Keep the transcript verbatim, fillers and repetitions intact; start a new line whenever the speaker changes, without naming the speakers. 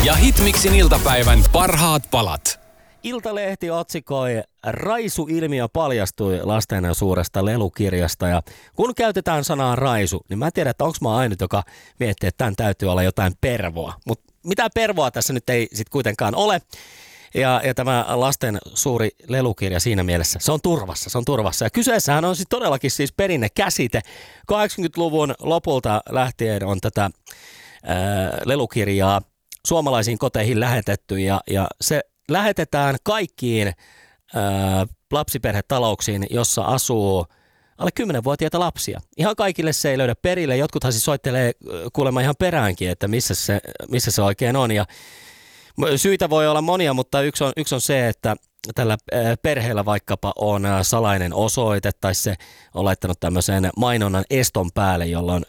ja Hitmixin iltapäivän parhaat palat.
Iltalehti otsikoi Raisu-ilmiö paljastui lasten suuresta lelukirjasta, ja kun käytetään sanaa raisu, niin mä en tiedä, että onko mä ainut, joka miettii, että tämän täytyy olla jotain pervoa. Mutta mitään pervoa tässä nyt ei sit kuitenkaan ole. Ja, ja tämä lasten suuri lelukirja siinä mielessä, se on turvassa, se on turvassa. Ja kyseessähän on siis todellakin siis perinnekäsite. kahdeksankymmentäluvun lopulta lähtien on tätä ää, lelukirjaa suomalaisiin koteihin lähetetty, ja, ja se lähetetään kaikkiin ää, lapsiperhetalouksiin, jossa asuu alle kymmenvuotiaita lapsia. Ihan kaikille se ei löydä perille. Jotkuthan siis soittelee kuulemma ihan peräänkin, että missä se, missä se oikein on. Ja syitä voi olla monia, mutta yksi on, yksi on se, että tällä perheellä vaikkapa on salainen osoite, tai se on laittanut tämmöisen mainonnan eston päälle, jolloin